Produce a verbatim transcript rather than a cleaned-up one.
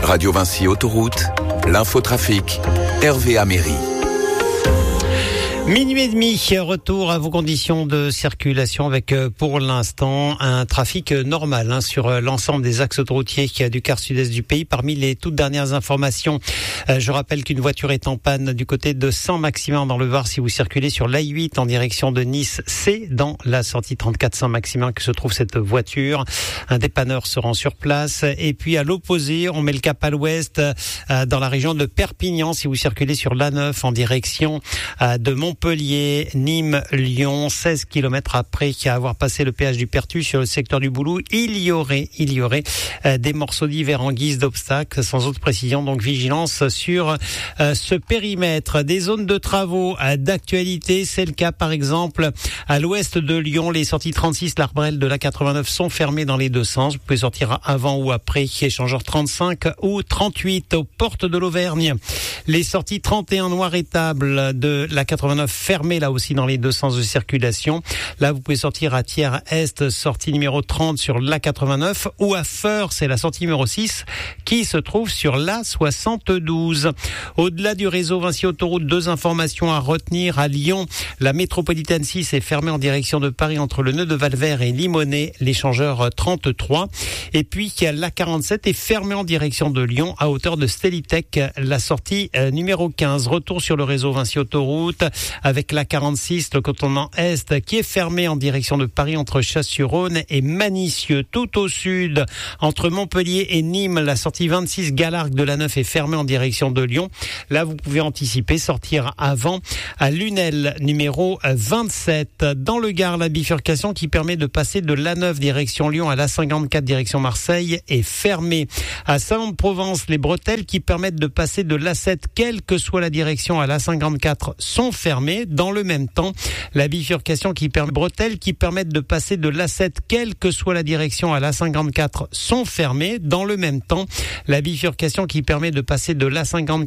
Radio Vinci Autoroute, l'infotrafic, Hervé Améry. Minuit et demi, retour à vos conditions de circulation avec pour l'instant un trafic normal hein, sur l'ensemble des axes autoroutiers du quart sud-est du pays. Parmi les toutes dernières informations, euh, je rappelle qu'une voiture est en panne du côté de Saint-Maximin dans le Var si vous circulez sur l'A huit en direction de Nice. C'est dans la sortie trente-quatre Saint-Maximin que se trouve cette voiture. Un dépanneur se rend sur place. Et puis à l'opposé, on met le cap à l'ouest euh, dans la région de Perpignan si vous circulez sur l'A neuf en direction euh, de Montpellier. Montpellier, Nîmes, Lyon, seize kilomètres après avoir passé le péage du Pertus sur le secteur du Boulou, il y aurait, il y aurait euh, des morceaux d'hiver en guise d'obstacle, sans autre précision, donc vigilance sur euh, ce périmètre. Des zones de travaux euh, d'actualité, c'est le cas par exemple à l'ouest de Lyon, les sorties trente-six, l'Arbrel de la quatre-vingt-neuf sont fermées dans les deux sens, vous pouvez sortir avant ou après, échangeur trente-cinq ou trente-huit aux portes de l'Auvergne. Les sorties trente et un noir et table de la quatre-vingt-neuf fermées là aussi dans les deux sens de circulation. Là, vous pouvez sortir à Thiers-Est, sortie numéro trente sur l'A quatre-vingt-neuf ou à Feurs, c'est la sortie numéro six qui se trouve sur l'A soixante-douze. Au-delà du réseau Vinci Autoroute, deux informations à retenir. À Lyon, la métropolitaine six est fermée en direction de Paris entre le nœud de Valvert et Limonest, l'échangeur trente-trois. Et puis, l'A quarante-sept est fermée en direction de Lyon à hauteur de Stellitech, la sortie euh, numéro quinze. Retour sur le réseau Vinci Autoroute avec l'A quarante-six, le contournement Est, qui est fermé en direction de Paris entre Chasse-sur-Rhône et Manicieux. Tout au sud, entre Montpellier et Nîmes, la sortie vingt-six Galargue de l'A neuf est fermée en direction de Lyon. Là, vous pouvez anticiper, sortir avant à Lunel, numéro vingt-sept. Dans le Gard, la bifurcation qui permet de passer de l'A neuf direction Lyon à l'A cinquante-quatre direction Marseille est fermée. À Salon-de-Provence, les bretelles qui permettent de passer de l'A sept, quelle que soit la direction, à l'A cinquante-quatre sont fermées. Dans le même temps, la bifurcation qui permet bretelles qui permettent de passer de l'A sept, quelle que soit la direction, à l'A cinquante-quatre sont fermées. Dans le même temps, la bifurcation qui permet de passer de l'A cinquante-quatre